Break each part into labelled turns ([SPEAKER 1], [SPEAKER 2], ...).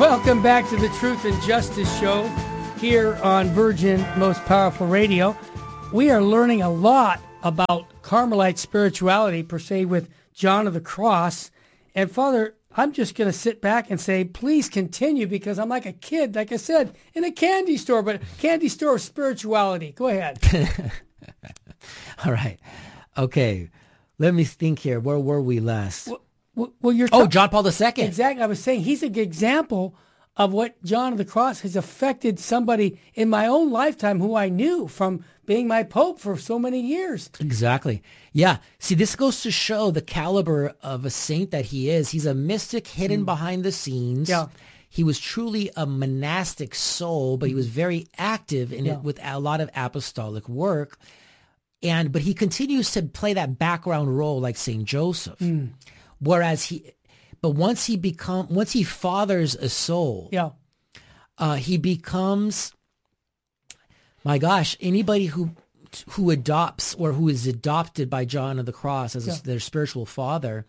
[SPEAKER 1] Welcome back to the Truth and Justice Show here on Virgin Most Powerful Radio. We are learning a lot about Carmelite spirituality, per se, with John of the Cross. And Father, I'm just going to sit back and say, please continue, because I'm like a kid, like I said, in a candy store, but candy store of spirituality. Go ahead.
[SPEAKER 2] All right. Okay. Let me think here. Where were we last?
[SPEAKER 1] Well, you're
[SPEAKER 2] John Paul II.
[SPEAKER 1] Exactly. I was saying he's a good example of what John of the Cross has affected somebody in my own lifetime who I knew from being my Pope for so many years.
[SPEAKER 2] Exactly. Yeah. See, this goes to show the caliber of a saint that he is. He's a mystic hidden behind the scenes.
[SPEAKER 1] Yeah.
[SPEAKER 2] He was truly a monastic soul, but he was very active in it with a lot of apostolic work. But he continues to play that background role like Saint Joseph. Whereas once he fathers a soul, he becomes, my gosh, anybody who adopts or who is adopted by John of the Cross as their spiritual father,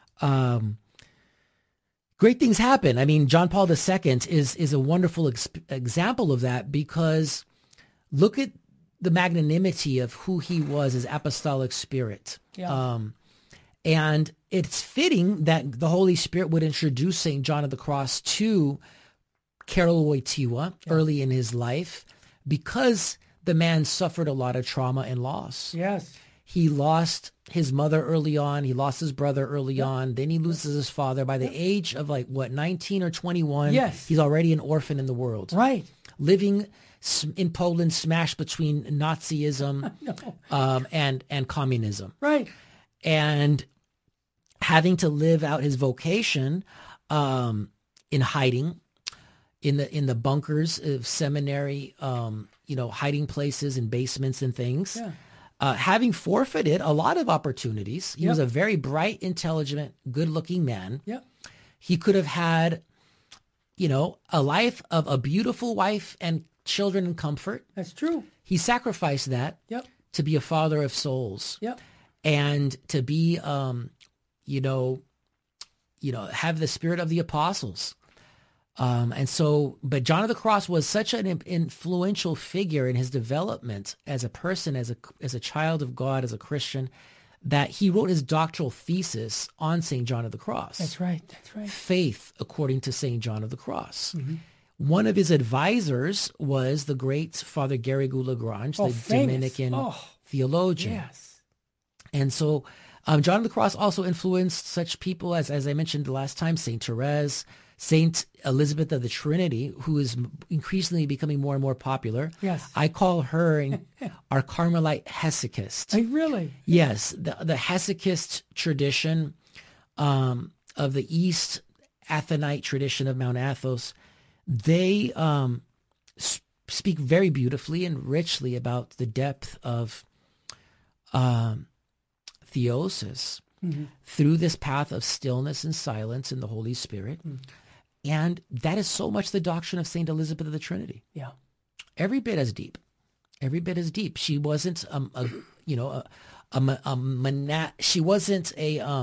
[SPEAKER 2] great things happen. I mean, John Paul II is a wonderful example of that, because look at the magnanimity of who he was as apostolic spirit. And it's fitting that the Holy Spirit would introduce St. John of the Cross to Karol Wojtyła early in his life, because the man suffered a lot of trauma and loss.
[SPEAKER 1] Yes.
[SPEAKER 2] He lost his mother early on. He lost his brother early on. Then he loses his father. By the age of 19 or 21, he's already an orphan in the world.
[SPEAKER 1] Right.
[SPEAKER 2] Living in Poland, smashed between Nazism and communism.
[SPEAKER 1] Right.
[SPEAKER 2] And having to live out his vocation in hiding, in the bunkers of seminary, hiding places and basements and things. Yeah. Having forfeited a lot of opportunities. He was a very bright, intelligent, good-looking man.
[SPEAKER 1] Yeah.
[SPEAKER 2] He could have had, a life of a beautiful wife and children in comfort.
[SPEAKER 1] That's true.
[SPEAKER 2] He sacrificed that to be a father of souls.
[SPEAKER 1] Yep.
[SPEAKER 2] And to be, have the spirit of the apostles. But John of the Cross was such an influential figure in his development as a person, as a child of God, as a Christian, that he wrote his doctoral thesis on St. John of the Cross.
[SPEAKER 1] That's right.
[SPEAKER 2] Faith according to St. John of the Cross. Mm-hmm. One of his advisors was the great Father Garrigou-Lagrange, the Dominican theologian.
[SPEAKER 1] Yes.
[SPEAKER 2] And so John of the Cross also influenced such people as I mentioned the last time, St. Therese, St. Elizabeth of the Trinity, who is increasingly becoming more and more popular.
[SPEAKER 1] Yes.
[SPEAKER 2] I call her our Carmelite hesychist.
[SPEAKER 1] Really?
[SPEAKER 2] Yes. The hesychist tradition of the East Athonite tradition of Mount Athos, they speak very beautifully and richly about the depth of theosis through this path of stillness and silence in the Holy Spirit. And that is so much the doctrine of St. Elizabeth of the Trinity.
[SPEAKER 1] Yeah.
[SPEAKER 2] Every bit as deep. She wasn't she wasn't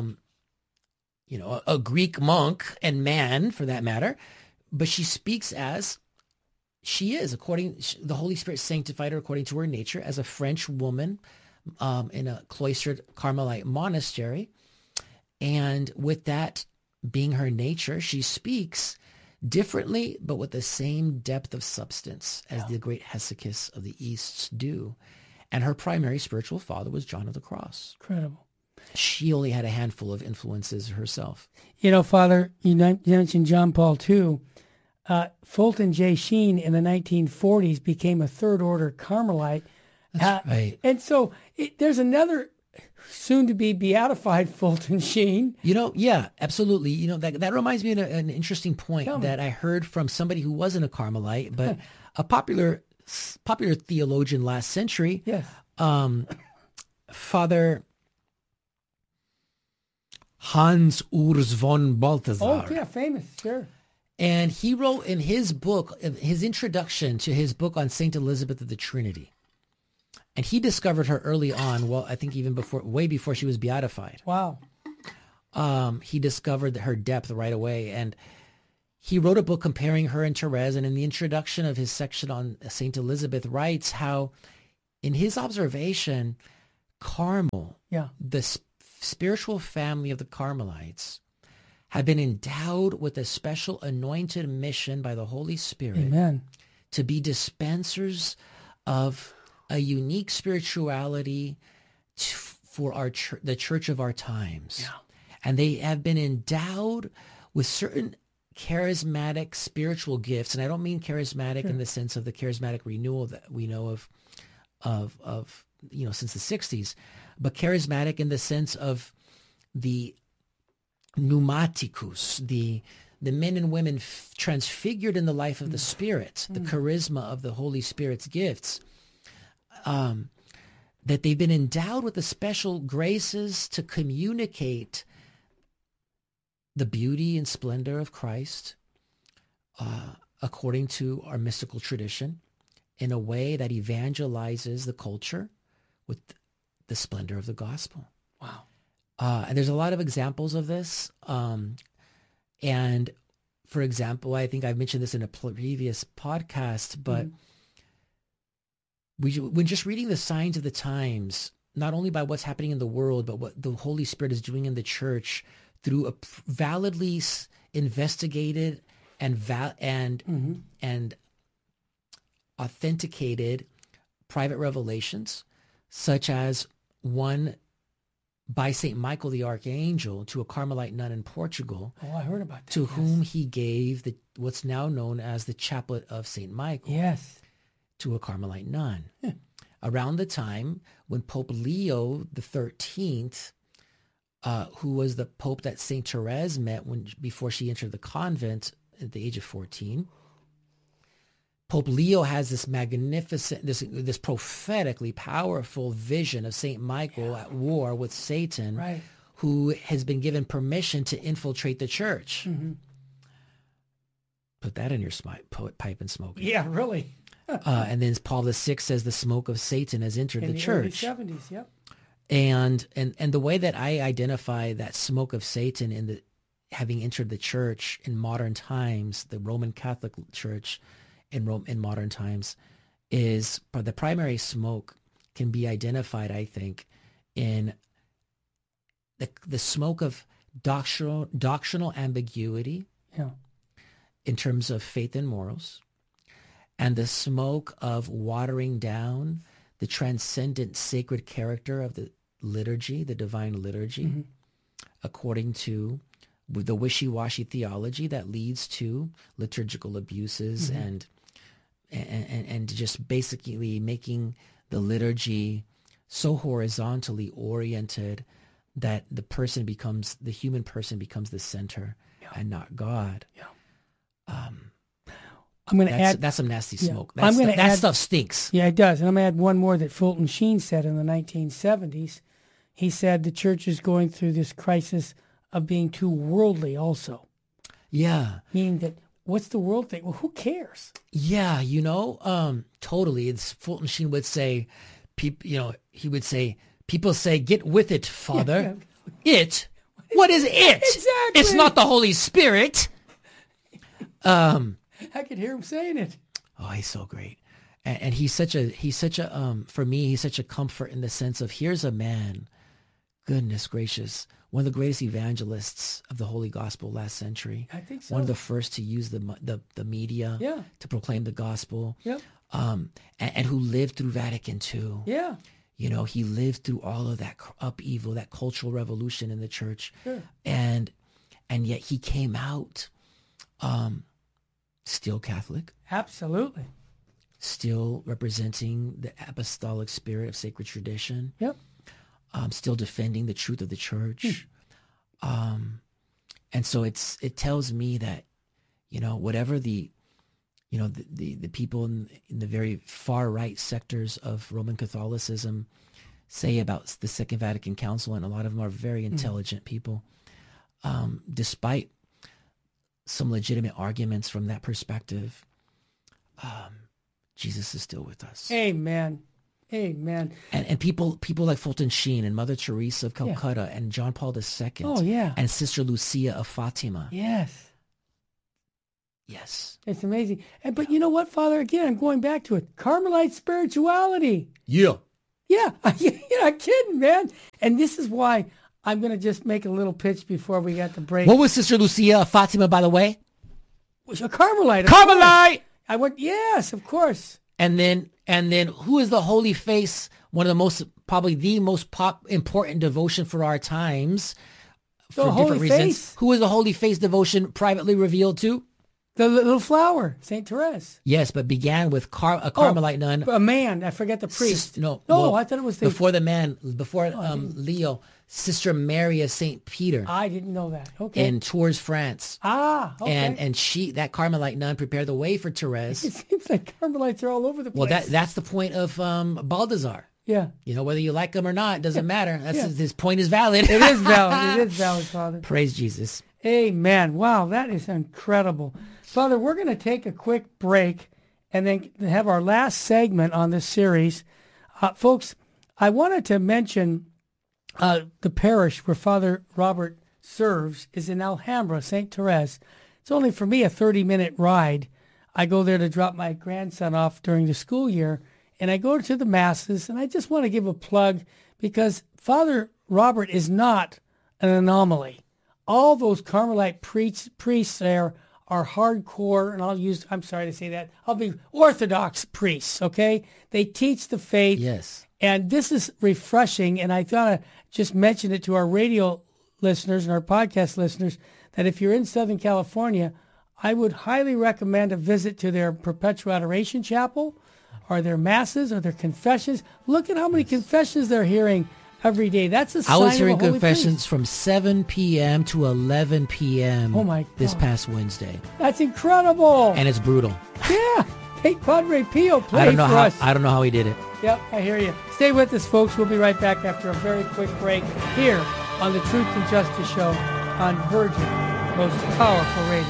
[SPEAKER 2] a Greek monk and man, for that matter, but she speaks as she is, the Holy Spirit sanctified her according to her nature as a French woman in a cloistered Carmelite monastery. And with that being her nature, she speaks differently, but with the same depth of substance as the great hesychists of the East do. And her primary spiritual father was John of the Cross.
[SPEAKER 1] Incredible.
[SPEAKER 2] She only had a handful of influences herself.
[SPEAKER 1] Father, you mentioned John Paul II. Fulton J. Sheen in the 1940s became a third-order Carmelite.
[SPEAKER 2] That's right.
[SPEAKER 1] And so there's another soon-to-be beatified Fulton Sheen.
[SPEAKER 2] Yeah, absolutely. That reminds me of an interesting point that I heard from somebody who wasn't a Carmelite, but a popular theologian last century.
[SPEAKER 1] Yes.
[SPEAKER 2] Father Hans Urs von Balthasar.
[SPEAKER 1] Oh, yeah, famous, sure.
[SPEAKER 2] And he wrote in his book, his introduction to his book on St. Elizabeth of the Trinity. And he discovered her early on, I think even way before she was beatified.
[SPEAKER 1] Wow.
[SPEAKER 2] He discovered her depth right away. And he wrote a book comparing her and Therese, and in the introduction of his section on Saint Elizabeth writes how, in his observation, Carmel, the spiritual family of the Carmelites, had been endowed with a special anointed mission by the Holy Spirit.
[SPEAKER 1] Amen.
[SPEAKER 2] To be dispensers of a unique spirituality for the church of our times.
[SPEAKER 1] Yeah.
[SPEAKER 2] And they have been endowed with certain charismatic spiritual gifts. And I don't mean charismatic in the sense of the charismatic renewal that we know of since the 60s, but charismatic in the sense of the pneumaticus, the men and women transfigured in the life of the Spirit, the charisma of the Holy Spirit's gifts, that they've been endowed with the special graces to communicate the beauty and splendor of Christ according to our mystical tradition in a way that evangelizes the culture with the splendor of the gospel.
[SPEAKER 1] Wow.
[SPEAKER 2] And there's a lot of examples of this. And for example, I think I've mentioned this in a previous podcast, but when just reading the signs of the times, not only by what's happening in the world, but what the Holy Spirit is doing in the church through a validly investigated and authenticated private revelations, such as one by St. Michael the Archangel to a Carmelite nun in Portugal.
[SPEAKER 1] Oh, I heard about that.
[SPEAKER 2] To whom he gave what's now known as the Chaplet of St. Michael.
[SPEAKER 1] Yes.
[SPEAKER 2] To a Carmelite nun. Around the time when Pope Leo the 13th, who was the Pope that St. Therese met before she entered the convent at the age of 14, Pope Leo has this magnificent, this prophetically powerful vision of St. Michael at war with Satan, who has been given permission to infiltrate the church. Put that in your pipe and smoke it.
[SPEAKER 1] Yeah, really.
[SPEAKER 2] And then Paul VI says the smoke of Satan has entered the church.
[SPEAKER 1] In the early 70s, yep.
[SPEAKER 2] And the way that I identify that smoke of Satan in having entered the church in modern times, the Roman Catholic Church in modern times, is the primary smoke can be identified, I think, in the smoke of doctrinal ambiguity in terms of faith and morals, and the smoke of watering down the transcendent sacred character of the liturgy, the divine liturgy, according to the wishy-washy theology that leads to liturgical abuses and just basically making the liturgy so horizontally oriented that the human person becomes the center and not God.
[SPEAKER 1] I'm going to add...
[SPEAKER 2] That's some nasty smoke.
[SPEAKER 1] Yeah.
[SPEAKER 2] That stuff stinks.
[SPEAKER 1] Yeah, it does. And I'm going to add one more that Fulton Sheen said in the 1970s. He said the church is going through this crisis of being too worldly also.
[SPEAKER 2] Yeah.
[SPEAKER 1] Meaning that, what's the world thing? Well, who cares?
[SPEAKER 2] Yeah, totally. It's Fulton Sheen would say, he would say, people say, get with it, Father. Yeah. It? What is it?
[SPEAKER 1] Exactly.
[SPEAKER 2] It's not the Holy Spirit.
[SPEAKER 1] I could hear him saying it.
[SPEAKER 2] Oh, he's so great. And he's such a for me, he's such a comfort in the sense of, here's a man, goodness gracious, one of the greatest evangelists of the Holy Gospel last century.
[SPEAKER 1] I think so.
[SPEAKER 2] One of the first to use the media to proclaim the gospel.
[SPEAKER 1] Yeah.
[SPEAKER 2] And who lived through Vatican II.
[SPEAKER 1] Yeah.
[SPEAKER 2] He lived through all of that upheaval, that cultural revolution in the church.
[SPEAKER 1] Sure.
[SPEAKER 2] And yet he came out still Catholic.
[SPEAKER 1] Absolutely.
[SPEAKER 2] Still representing the apostolic spirit of sacred tradition.
[SPEAKER 1] Yep.
[SPEAKER 2] Still defending the truth of the church. And so it tells me that, whatever the people in the very far right sectors of Roman Catholicism say about the Second Vatican Council, and a lot of them are very intelligent people, despite some legitimate arguments from that perspective, Jesus is still with us.
[SPEAKER 1] Amen. Amen.
[SPEAKER 2] And people like Fulton Sheen and Mother Teresa of Calcutta and John Paul II.
[SPEAKER 1] Oh, yeah.
[SPEAKER 2] And Sister Lucia of Fatima.
[SPEAKER 1] Yes.
[SPEAKER 2] Yes.
[SPEAKER 1] It's amazing. But you know what, Father? Again, I'm going back to it. Carmelite spirituality.
[SPEAKER 2] Yeah.
[SPEAKER 1] Yeah. You're not kidding, man. And this is why I'm going to just make a little pitch before we got the break.
[SPEAKER 2] What was Sister Lucia Fatima, by the way?
[SPEAKER 1] A Carmelite.
[SPEAKER 2] Carmelite!
[SPEAKER 1] I went, yes, of course.
[SPEAKER 2] And then who is the Holy Face? One of the most, probably the most important devotion for our times.
[SPEAKER 1] The
[SPEAKER 2] for
[SPEAKER 1] Holy
[SPEAKER 2] different reasons.
[SPEAKER 1] Face?
[SPEAKER 2] Who is the Holy Face devotion privately revealed to?
[SPEAKER 1] The little flower, Saint Therese.
[SPEAKER 2] Yes, but began with a Carmelite nun.
[SPEAKER 1] A man. I forget the priest.
[SPEAKER 2] Well,
[SPEAKER 1] I thought it was
[SPEAKER 2] before Leo, Sister Mary of Saint Peter.
[SPEAKER 1] I didn't know that. Okay.
[SPEAKER 2] In Tours, France.
[SPEAKER 1] Okay.
[SPEAKER 2] And that Carmelite nun prepared the way for Therese.
[SPEAKER 1] It seems like Carmelites are all over the place.
[SPEAKER 2] Well, that's the point of Balthazar.
[SPEAKER 1] Yeah.
[SPEAKER 2] You know, whether you like him or not, it doesn't matter. His point is valid.
[SPEAKER 1] It is valid. It is valid, Father.
[SPEAKER 2] Praise Jesus.
[SPEAKER 1] Amen. Wow, that is incredible. Father, we're going to take a quick break and then have our last segment on this series. Folks, I wanted to mention the parish where Father Robert serves is in Alhambra, St. Therese. It's only for me a 30-minute ride. I go there to drop my grandson off during the school year, and I go to the masses, and I just want to give a plug because Father Robert is not an anomaly. All those Carmelite priests there are hardcore, and I'm sorry to say that, I'll be Orthodox priests, okay? They teach the faith.
[SPEAKER 2] Yes.
[SPEAKER 1] And this is refreshing, and I thought I'd just mention it to our radio listeners and our podcast listeners that if you're in Southern California, I would highly recommend a visit to their Perpetual Adoration Chapel or their masses or their confessions. Look at how many confessions they're hearing every day. That's a sign of a holy
[SPEAKER 2] I was hearing
[SPEAKER 1] priest.
[SPEAKER 2] confessions from 7 p.m. to 11 p.m.
[SPEAKER 1] Oh my God.
[SPEAKER 2] This past Wednesday.
[SPEAKER 1] That's incredible.
[SPEAKER 2] And it's brutal.
[SPEAKER 1] Yeah. Hey, Padre Pio played for us.
[SPEAKER 2] I don't know how he did it.
[SPEAKER 1] Yep, I hear you. Stay with us, folks. We'll be right back after a very quick break here on the Truth and Justice Show on Virgin, most powerful radio.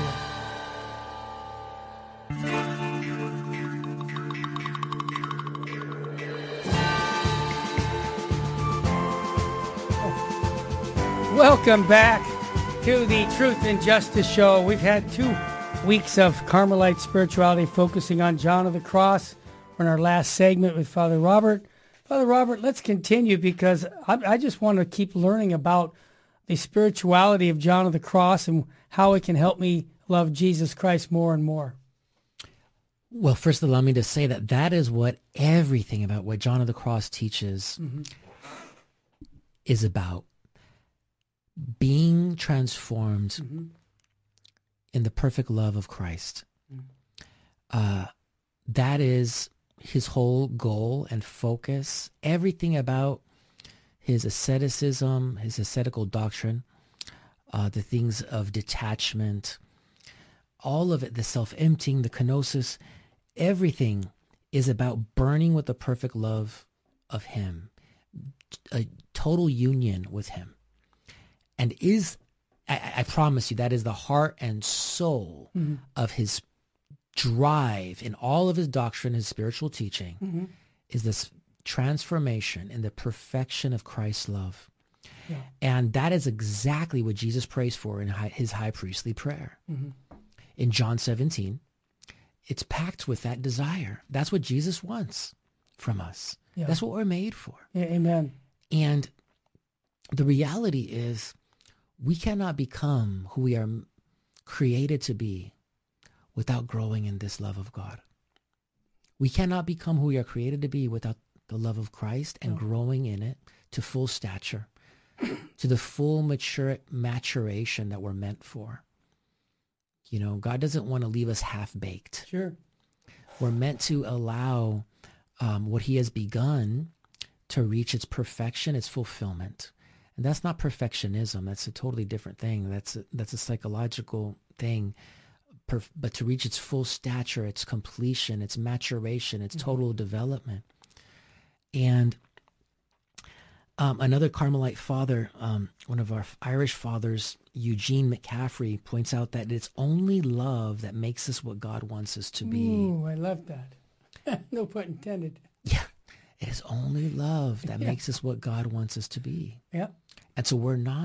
[SPEAKER 1] Welcome back to the Truth and Justice Show. We've had 2 weeks of Carmelite spirituality focusing on John of the Cross. We're in our last segment with Father Robert. Father Robert, let's continue because I just want to keep learning about the spirituality of John of the Cross and how it can help me love Jesus Christ more and more.
[SPEAKER 2] Well, first allow me to say that is what everything about what John of the Cross teaches is about. Being transformed in the perfect love of Christ. That is his whole goal and focus. Everything about his asceticism, his ascetical doctrine, the things of detachment, all of it, the self-emptying, the kenosis, everything is about burning with the perfect love of him, a total union with him. And I promise you, that is the heart and soul of his drive in all of his doctrine, his spiritual teaching, is this transformation in the perfection of Christ's love. Yeah. And that is exactly what Jesus prays for in his high priestly prayer. In John 17, it's packed with that desire. That's what Jesus wants from us. Yeah. That's what we're made for.
[SPEAKER 1] Yeah, amen.
[SPEAKER 2] And the reality is, we cannot become who we are created to be without growing in this love of God. We cannot become who we are created to be without the love of Christ and growing in it to full stature, to the full maturation that we're meant for. You know, God doesn't want to leave us half-baked.
[SPEAKER 1] Sure.
[SPEAKER 2] We're meant to allow what he has begun to reach its perfection, its fulfillment. And that's not perfectionism. That's a totally different thing. That's a psychological thing. But to reach its full stature, its completion, its maturation, its total development. And another Carmelite father, one of our Irish fathers, Eugene McCaffrey, points out that it's only love that makes us what God wants us to be.
[SPEAKER 1] Ooh, I love that. No pun intended.
[SPEAKER 2] Yeah. It is only love that makes us what God wants us to be.
[SPEAKER 1] Yeah.
[SPEAKER 2] And so we're not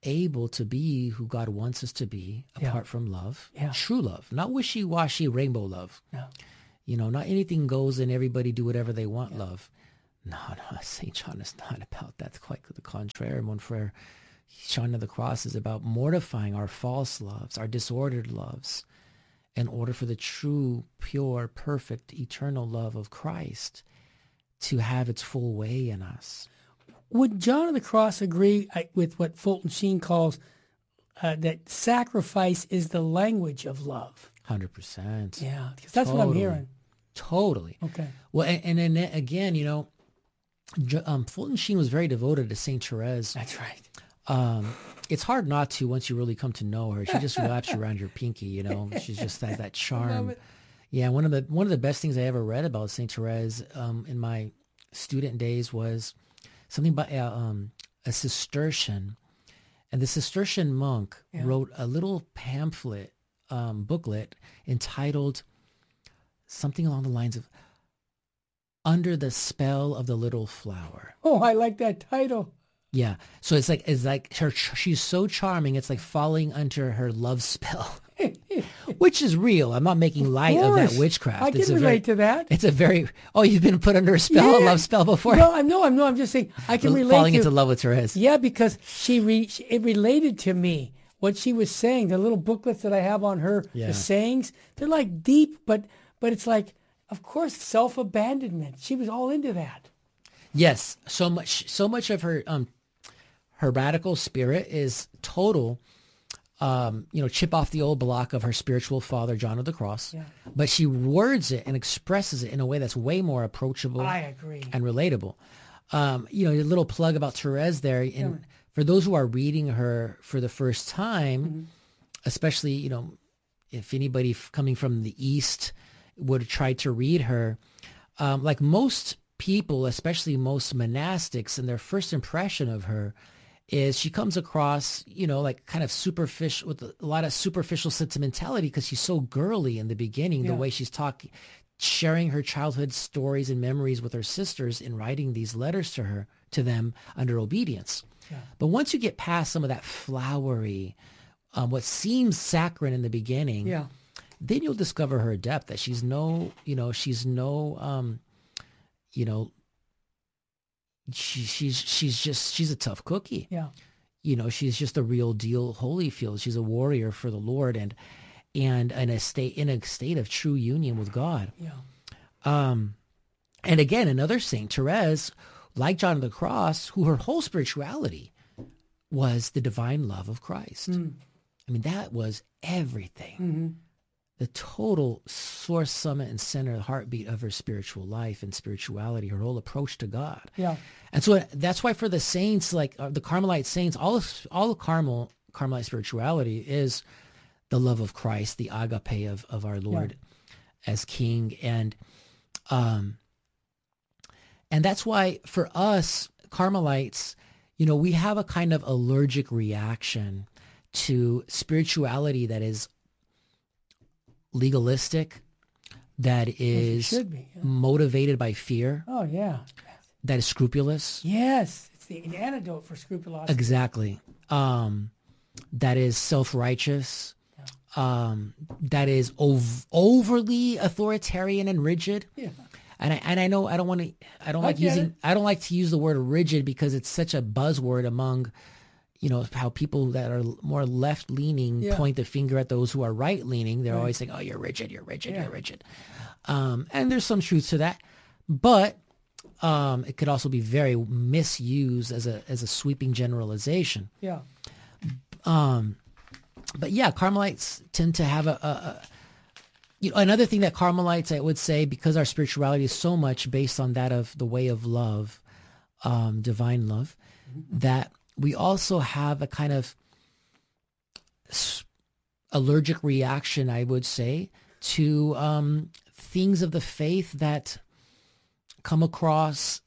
[SPEAKER 2] able to be who God wants us to be apart from love,
[SPEAKER 1] Yeah.
[SPEAKER 2] true love, not wishy-washy rainbow love.
[SPEAKER 1] No.
[SPEAKER 2] Not anything goes and everybody do whatever they want love. No, St. John is not about that. It's quite the contrary. Mon frere, John of the Cross is about mortifying our false loves, our disordered loves, in order for the true, pure, perfect, eternal love of Christ to have its full way in us.
[SPEAKER 1] Would John of the Cross agree with what Fulton Sheen calls that sacrifice is the language of love?
[SPEAKER 2] 100%.
[SPEAKER 1] Yeah, because that's what I'm hearing.
[SPEAKER 2] Totally.
[SPEAKER 1] Okay.
[SPEAKER 2] Well, and then again, Fulton Sheen was very devoted to Saint Therese.
[SPEAKER 1] That's right.
[SPEAKER 2] It's hard not to once you really come to know her. She just wraps you around your pinky. She's just that
[SPEAKER 1] I love
[SPEAKER 2] charm.
[SPEAKER 1] it.
[SPEAKER 2] Yeah, one of the best things I ever read about Saint Therese in my student days was something by a Cistercian, and the Cistercian monk wrote a little pamphlet booklet entitled something along the lines of "Under the Spell of the Little Flower."
[SPEAKER 1] Oh, I like that title.
[SPEAKER 2] Yeah, so it's like her. She's so charming. It's like falling under her love spell, which is real. I'm not making light of that witchcraft.
[SPEAKER 1] I can relate to that.
[SPEAKER 2] It's a very. Oh, you've been put under a spell, a love spell before.
[SPEAKER 1] No, I'm just saying I can relate.
[SPEAKER 2] Falling into love with Therese.
[SPEAKER 1] Yeah, because it related to me. What she was saying, the little booklets that I have on her, the sayings, they're like deep, but it's like, of course, self-abandonment. She was all into that.
[SPEAKER 2] Yes, so much of her radical spirit is total, chip off the old block of her spiritual father, John of the Cross.
[SPEAKER 1] Yeah.
[SPEAKER 2] But she words it and expresses it in a way that's way more approachable.
[SPEAKER 1] I agree.
[SPEAKER 2] And relatable. A little plug about Therese there. And for those who are reading her for the first time, especially, if anybody coming from the East would try to read her, like most people, especially most monastics, and their first impression of her is she comes across, like kind of superficial, with a lot of superficial sentimentality because she's so girly in the beginning, the way she's talking, sharing her childhood stories and memories with her sisters and writing these letters to them under obedience. Yeah. But once you get past some of that flowery, what seems saccharine in the beginning, then you'll discover her depth, that she's she's a tough cookie. Yeah. She's just a real deal Holyfield. She's a warrior for the Lord and in a state of true union with God. Yeah. And again, another saint, Therese, like John of the Cross, who her whole spirituality was the divine love of Christ. I mean, that was everything. Mm-hmm. The total source, summit, and center, the heartbeat of her spiritual life and spirituality, her whole approach to God. Yeah. And so that's why for the saints, like the Carmelite saints, all Carmelite spirituality is the love of Christ, the agape of our Lord as King. And that's why for us Carmelites, we have a kind of allergic reaction to spirituality that is legalistic, that is motivated by fear. Oh, yeah. That is scrupulous.
[SPEAKER 1] Yes. It's the antidote for scrupulosity.
[SPEAKER 2] Exactly. That is self-righteous. Yeah. That is overly authoritarian and rigid. Yeah. And I know I don't like to use the word rigid because it's such a buzzword among how people that are more left-leaning point the finger at those who are right-leaning. They're always saying, oh, you're rigid, you're rigid. And there's some truth to that. But it could also be very misused as a sweeping generalization. Yeah. But yeah, Carmelites tend to have another thing that Carmelites, I would say, because our spirituality is so much based on that of the way of love, divine love, that we also have a kind of allergic reaction, I would say, to things of the faith that come across,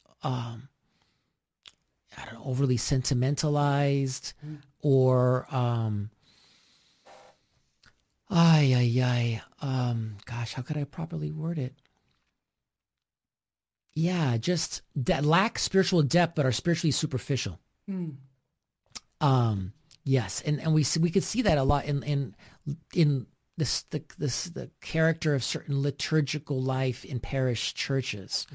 [SPEAKER 2] overly sentimentalized or, gosh, how could I properly word it? Yeah, just that lack spiritual depth, but are spiritually superficial. Yes, and we could see that a lot in the character of certain liturgical life in parish churches.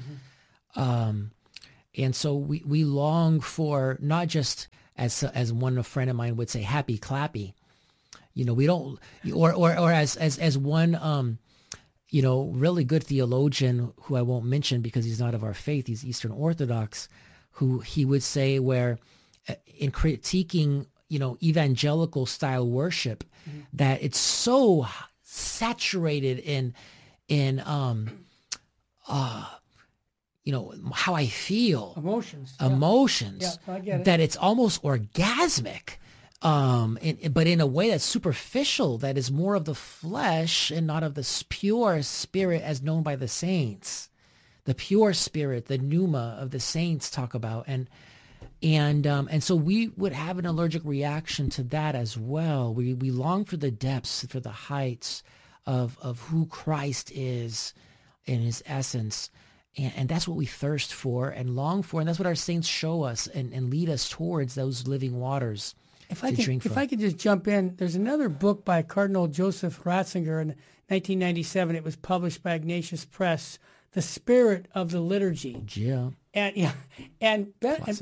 [SPEAKER 2] And so we long for not just as one friend of mine would say, happy clappy. We don't, or as one really good theologian who I won't mention because he's not of our faith, he's Eastern Orthodox, who he would say where in critiquing evangelical style worship, that it's so saturated in how I feel, emotions,
[SPEAKER 1] yeah, I get it.
[SPEAKER 2] That it's almost orgasmic, but in a way that's superficial, that is more of the flesh and not of the pure spirit as known by the saints. The pure spirit, the pneuma of the saints talk about, and so we would have an allergic reaction to that as well. We long for the depths, for the heights of who Christ is in his essence. And that's what we thirst for and long for. And that's what our saints show us and lead us towards those living waters
[SPEAKER 1] If I could just jump in, there's another book by Cardinal Joseph Ratzinger in 1997. It was published by Ignatius Press, The Spirit of the Liturgy.
[SPEAKER 2] Yeah.
[SPEAKER 1] And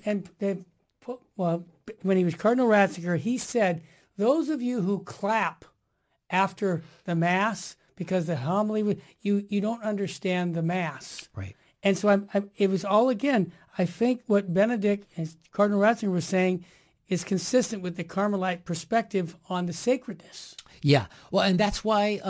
[SPEAKER 1] when he was Cardinal Ratzinger, he said, those of you who clap after the Mass because the homily, you don't understand the Mass.
[SPEAKER 2] Right.
[SPEAKER 1] And so it was all, again, I think what Benedict and Cardinal Ratzinger were saying is consistent with the Carmelite perspective on the sacredness.
[SPEAKER 2] Yeah. Well, and that's why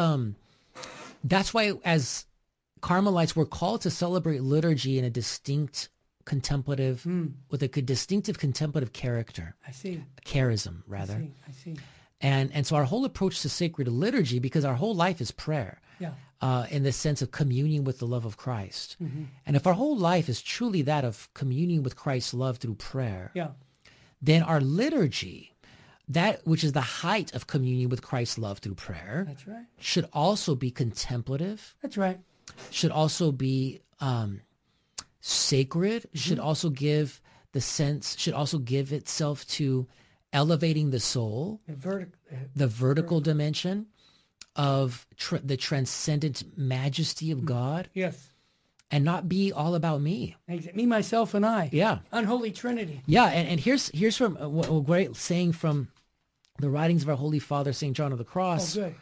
[SPEAKER 2] as Carmelites we're called to celebrate liturgy in a distinct contemplative, with a distinctive contemplative character.
[SPEAKER 1] I see.
[SPEAKER 2] Charism, rather.
[SPEAKER 1] I see.
[SPEAKER 2] And so our whole approach to sacred liturgy, because our whole life is prayer, in the sense of communing with the love of Christ. Mm-hmm. And if our whole life is truly that of communing with Christ's love through prayer, then our liturgy, that which is the height of communion with Christ's love through prayer,
[SPEAKER 1] that's right,
[SPEAKER 2] should also be contemplative.
[SPEAKER 1] That's right.
[SPEAKER 2] Should also be sacred. Mm-hmm. Should also give itself to elevating the soul, the vertical dimension of the transcendent majesty of God.
[SPEAKER 1] Yes.
[SPEAKER 2] And not be all about me.
[SPEAKER 1] Me, myself, and I.
[SPEAKER 2] Yeah.
[SPEAKER 1] Unholy Trinity.
[SPEAKER 2] Yeah, and here's from a great saying from the writings of our Holy Father, St. John of the Cross.
[SPEAKER 1] Oh, good.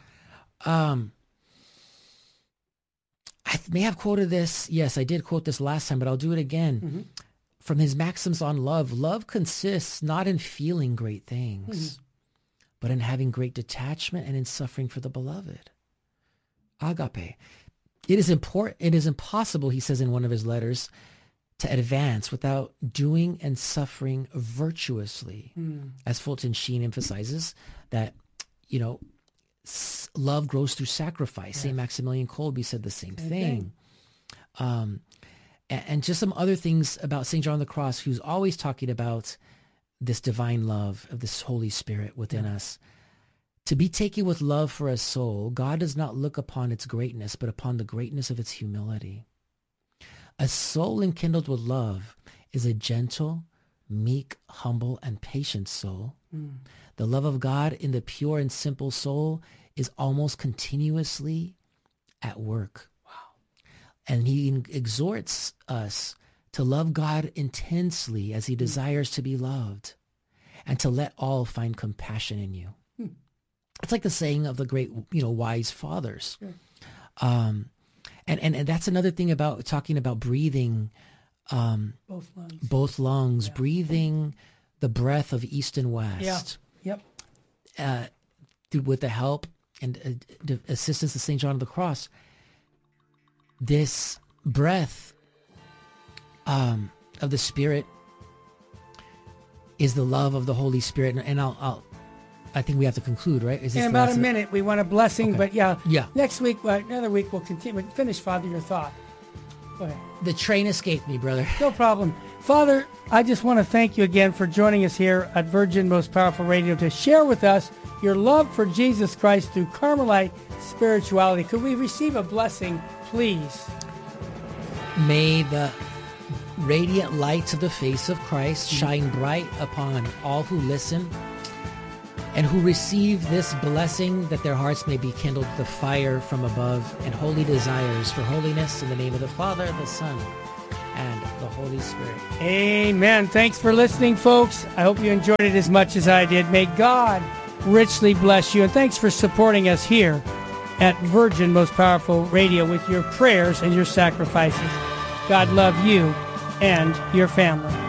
[SPEAKER 2] I may have quoted this. Yes, I did quote this last time, but I'll do it again. Mm-hmm. From his maxims on love, love consists not in feeling great things, but in having great detachment and in suffering for the beloved. Agape. It is impossible, he says in one of his letters, to advance without doing and suffering virtuously. As Fulton Sheen emphasizes, that, love grows through sacrifice. Yes. St. Maximilian Kolbe said the same thing. And just some other things about St. John of the Cross, who's always talking about this divine love of this Holy Spirit within us. To be taken with love for a soul, God does not look upon its greatness, but upon the greatness of its humility. A soul enkindled with love is a gentle, meek, humble, and patient soul. The love of God in the pure and simple soul is almost continuously at work. Wow. And he exhorts us to love God intensely as he desires to be loved, and to let all find compassion in you. It's like the saying of the great, wise fathers. Sure. And that's another thing about talking about breathing. Both lungs, breathing the breath of east and west.
[SPEAKER 1] Yeah. Yep.
[SPEAKER 2] With the help and assistance of St. John of the Cross. This breath of the Spirit is the love of the Holy Spirit. And I think we have to conclude, right?
[SPEAKER 1] In about a minute, we want a blessing,
[SPEAKER 2] okay.
[SPEAKER 1] But next week, another week, we'll continue. Finish, Father, your thought. Go ahead.
[SPEAKER 2] The train escaped me, brother.
[SPEAKER 1] No problem. Father, I just want to thank you again for joining us here at Virgin Most Powerful Radio to share with us your love for Jesus Christ through Carmelite spirituality. Could we receive a blessing, please?
[SPEAKER 2] May the radiant lights of the face of Christ shine bright upon all who listen. and who receive this blessing, that their hearts may be kindled with the fire from above and holy desires for holiness, in the name of the Father, the Son, and the Holy Spirit.
[SPEAKER 1] Amen. Thanks for listening, folks. I hope you enjoyed it as much as I did. May God richly bless you. And thanks for supporting us here at Virgin Most Powerful Radio with your prayers and your sacrifices. God love you and your family.